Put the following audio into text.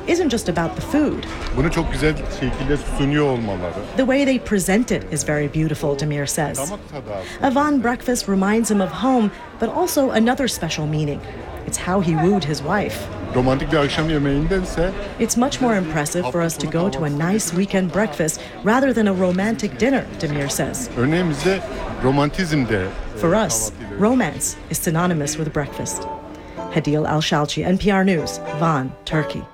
isn't just about the food. Bunu çok güzel şekilde sunuyor olmaları. The way they present it is very beautiful, Demir says. Damak tadı aslında. A Van breakfast reminds him of home, but also another special meaning. It's how he wooed his wife. Romantik bir akşam yemeğindense It's much more impressive for us to go to a nice weekend breakfast rather than a romantic dinner, Demir says. örneğin bizde romantizm de For us, romance is synonymous with breakfast. Hadil Al-Shalchi, NPR News, Van, Turkey.